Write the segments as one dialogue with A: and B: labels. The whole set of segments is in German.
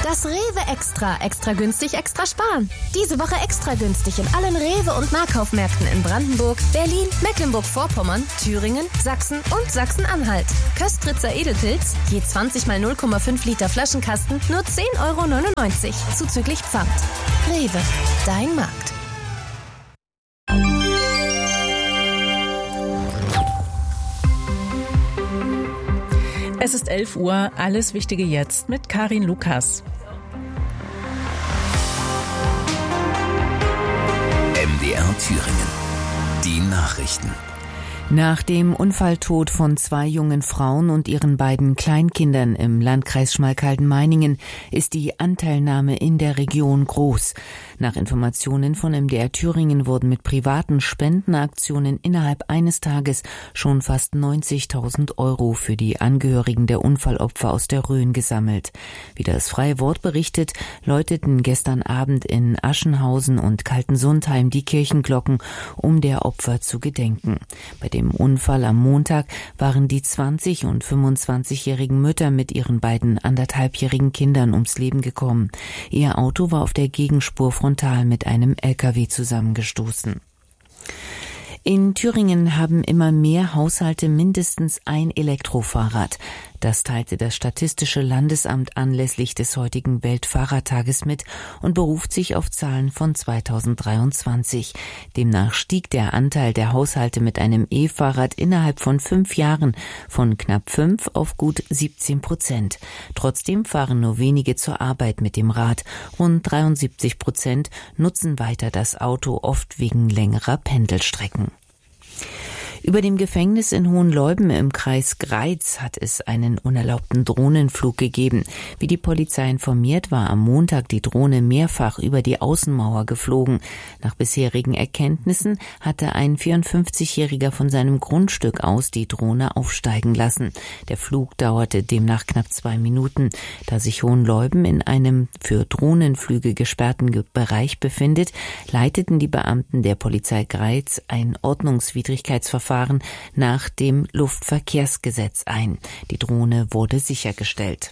A: Das Rewe Extra. Extra günstig, extra sparen. Diese Woche extra günstig in allen Rewe- und Nahkaufmärkten in Brandenburg, Berlin, Mecklenburg-Vorpommern, Thüringen, Sachsen und Sachsen-Anhalt. Köstritzer Edelpilz, je 20 mal 0,5 Liter Flaschenkasten, nur 10,99 €, zuzüglich Pfand. Rewe, dein Markt.
B: Es ist 11 Uhr, alles Wichtige jetzt mit Karin Lukas.
C: MDR Thüringen. Die Nachrichten.
D: Nach dem Unfalltod von 2 jungen Frauen und ihren beiden Kleinkindern im Landkreis Schmalkalden-Meiningen ist die Anteilnahme in der Region groß. Nach Informationen von MDR Thüringen wurden mit privaten Spendenaktionen innerhalb eines Tages schon fast 90.000 € für die Angehörigen der Unfallopfer aus der Rhön gesammelt. Wie das Freie Wort berichtet, läuteten gestern Abend in Aschenhausen und Kaltensundheim die Kirchenglocken, um der Opfer zu gedenken. Bei dem Unfall am Montag waren die 20- und 25-jährigen Mütter mit ihren beiden 1,5-jährigen Kindern ums Leben gekommen. Ihr Auto war auf der Gegenspur frontal mit einem LKW zusammengestoßen. In Thüringen haben immer mehr Haushalte mindestens ein Elektrofahrrad. Das teilte das Statistische Landesamt anlässlich des heutigen Weltfahrradtages mit und beruft sich auf Zahlen von 2023. Demnach stieg der Anteil der Haushalte mit einem E-Fahrrad innerhalb von 5 Jahren von knapp 5 auf gut 17%. Trotzdem fahren nur wenige zur Arbeit mit dem Rad. Rund 73% nutzen weiter das Auto, oft wegen längerer Pendelstrecken. Über dem Gefängnis in Hohenleuben im Kreis Greiz hat es einen unerlaubten Drohnenflug gegeben. Wie die Polizei informiert, war am Montag die Drohne mehrfach über die Außenmauer geflogen. Nach bisherigen Erkenntnissen hatte ein 54-Jähriger von seinem Grundstück aus die Drohne aufsteigen lassen. Der Flug dauerte demnach knapp 2 Minuten. Da sich Hohenleuben in einem für Drohnenflüge gesperrten Bereich befindet, leiteten die Beamten der Polizei Greiz ein Ordnungswidrigkeitsverfahren nach dem Luftverkehrsgesetz ein. Die Drohne wurde sichergestellt.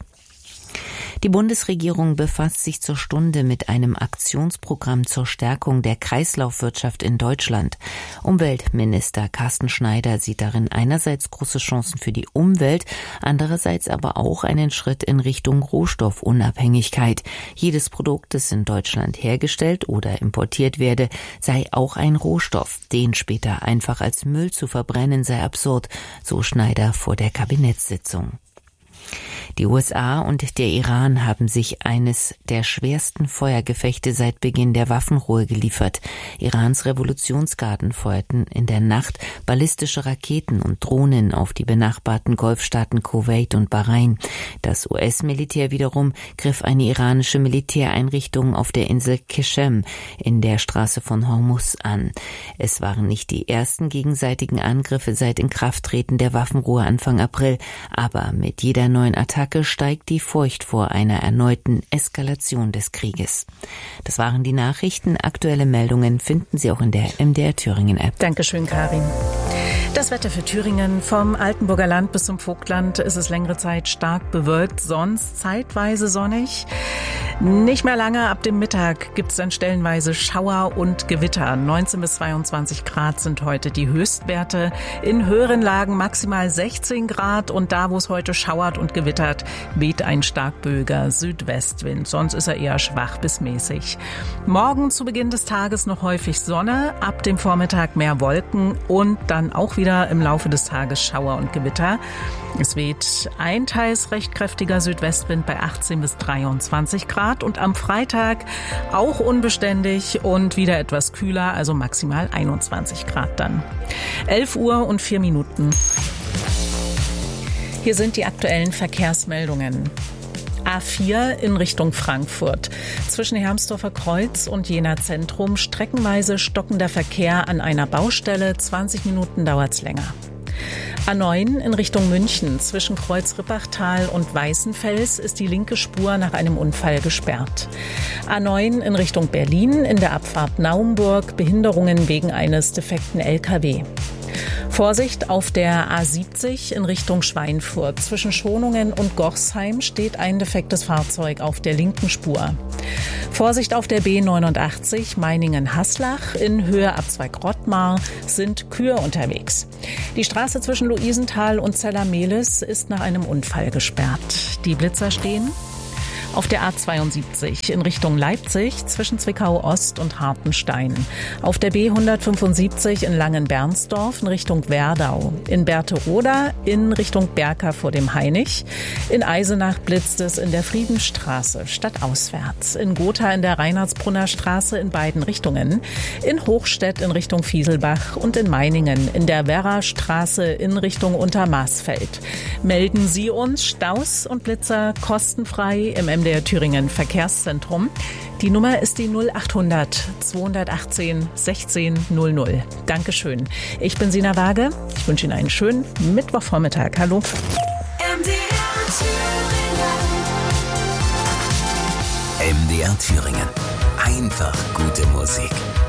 D: Die Bundesregierung befasst sich zur Stunde mit einem Aktionsprogramm zur Stärkung der Kreislaufwirtschaft in Deutschland. Umweltminister Carsten Schneider sieht darin einerseits große Chancen für die Umwelt, andererseits aber auch einen Schritt in Richtung Rohstoffunabhängigkeit. Jedes Produkt, das in Deutschland hergestellt oder importiert werde, sei auch ein Rohstoff. Den später einfach als Müll zu verbrennen sei absurd, so Schneider vor der Kabinettssitzung. Die USA und der Iran haben sich eines der schwersten Feuergefechte seit Beginn der Waffenruhe geliefert. Irans Revolutionsgarden feuerten in der Nacht ballistische Raketen und Drohnen auf die benachbarten Golfstaaten Kuwait und Bahrain. Das US-Militär wiederum griff eine iranische Militäreinrichtung auf der Insel Qeshem in der Straße von Hormuz an. Es waren nicht die ersten gegenseitigen Angriffe seit Inkrafttreten der Waffenruhe Anfang April, aber mit jeder neuen Attacke steigt die Furcht vor einer erneuten Eskalation des Krieges. Das waren die Nachrichten. Aktuelle Meldungen finden Sie auch in der MDR Thüringen App.
B: Dankeschön, Karin. Das Wetter für Thüringen. Vom Altenburger Land bis zum Vogtland ist es längere Zeit stark bewölkt, sonst zeitweise sonnig. Nicht mehr lange, ab dem Mittag gibt es dann stellenweise Schauer und Gewitter. 19 bis 22 Grad sind heute die Höchstwerte. In höheren Lagen maximal 16 Grad und da, wo es heute schauert und gewittert, weht ein stark böiger Südwestwind. Sonst ist er eher schwach bis mäßig. Morgen zu Beginn des Tages noch häufig Sonne, ab dem Vormittag mehr Wolken und dann auch wieder im Laufe des Tages Schauer und Gewitter. Es weht ein teils recht kräftiger Südwestwind bei 18 bis 23 Grad und am Freitag auch unbeständig und wieder etwas kühler, also maximal 21 Grad dann. 11 Uhr und 4 Minuten. Hier sind die aktuellen Verkehrsmeldungen. A4 in Richtung Frankfurt. Zwischen Hermsdorfer Kreuz und Jena Zentrum streckenweise stockender Verkehr an einer Baustelle. 20 Minuten dauert's länger. A9 in Richtung München. Zwischen Kreuz-Rippachtal und Weißenfels ist die linke Spur nach einem Unfall gesperrt. A9 in Richtung Berlin in der Abfahrt Naumburg. Behinderungen wegen eines defekten LKW. Vorsicht auf der A70 in Richtung Schweinfurt. Zwischen Schonungen und Gochsheim steht ein defektes Fahrzeug auf der linken Spur. Vorsicht auf der B89 Meiningen-Haslach. In Höhe Abzweig Rottmar sind Kühe unterwegs. Die Straße zwischen Luisenthal und Zella-Mehlis ist nach einem Unfall gesperrt. Die Blitzer stehen auf der A72 in Richtung Leipzig zwischen Zwickau-Ost und Hartenstein. Auf der B175 in Langenbernsdorf in Richtung Werdau. In Berthe-Roda in Richtung Berka vor dem Hainich. In Eisenach blitzt es in der Friedenstraße stadtauswärts. In Gotha in der Reinhardsbrunner Straße in beiden Richtungen. In Hochstedt in Richtung Fieselbach und in Meiningen in der Werrastraße in Richtung Untermaßfeld. Melden Sie uns Staus und Blitzer kostenfrei im MDR Thüringen Verkehrszentrum. Die Nummer ist die 0800 218 16 00. Dankeschön. Ich bin Sina Waage. Ich wünsche Ihnen einen schönen Mittwochvormittag. Hallo.
C: MDR Thüringen. Einfach gute Musik.